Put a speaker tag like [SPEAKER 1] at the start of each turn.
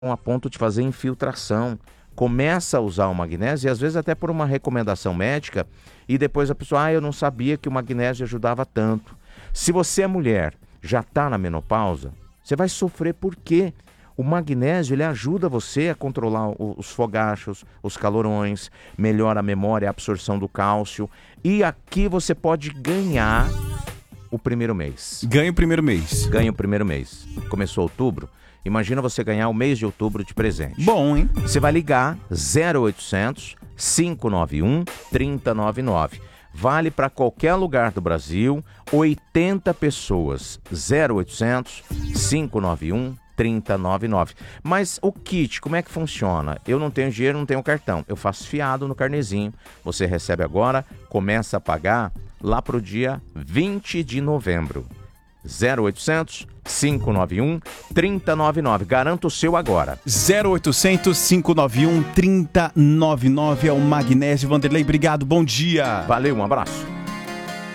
[SPEAKER 1] a ponto de fazer infiltração. Começa a usar o magnésio e às vezes até por uma recomendação médica e depois a pessoa, eu não sabia que o magnésio ajudava tanto. Se você é mulher, já está na menopausa, você vai sofrer porque o magnésio ele ajuda você a controlar os fogachos, os calorões, melhora a memória, a absorção do cálcio e aqui você pode ganhar o primeiro mês.
[SPEAKER 2] Ganha o primeiro mês.
[SPEAKER 1] Ganha o primeiro mês. Começou outubro. Imagina você ganhar o mês de outubro de presente.
[SPEAKER 2] Bom, hein?
[SPEAKER 1] Você vai ligar 0800 591 3099. Vale para qualquer lugar do Brasil, 80 pessoas. 0800 591 3099. Mas o kit, como é que funciona? Eu não tenho dinheiro, não tenho cartão. Eu faço fiado no carnezinho. Você recebe agora, começa a pagar lá para o dia 20 de novembro. 0800 591 3099. Garanta o seu agora.
[SPEAKER 2] 0800 591 3099 é o Magnésio. Vanderlei, obrigado, bom dia.
[SPEAKER 1] Valeu, um abraço.